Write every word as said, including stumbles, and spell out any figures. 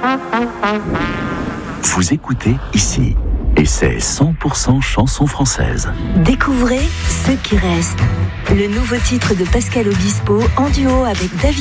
Vous écoutez ici, et c'est cent pour cent chanson française. Découvrez Ce qui reste, le nouveau titre de Pascal Obispo en duo avec David